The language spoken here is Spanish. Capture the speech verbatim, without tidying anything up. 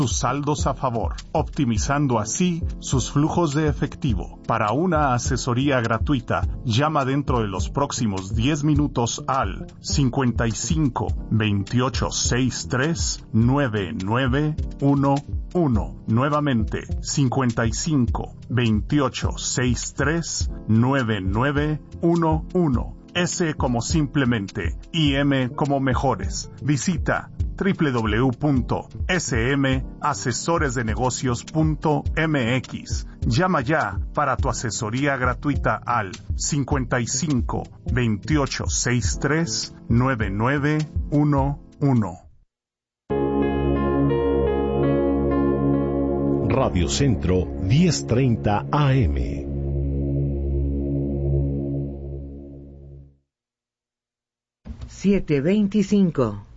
sus saldos a favor, optimizando así sus flujos de efectivo. Para una asesoría gratuita, llama dentro de los próximos diez minutos al cincuenta y cinco, veintiocho, sesenta y tres, noventa y nueve once. Nuevamente, cincuenta y cinco, veintiocho, sesenta y tres, noventa y nueve once. S como simplemente y M como mejores. Visita doble u doble u doble u punto s m asesores de negocios punto m x. Llama ya para tu asesoría gratuita al cincuenta y cinco, veintiocho, sesenta y tres, noventa y nueve once. Radio Centro diez treinta A M. siete veinticinco.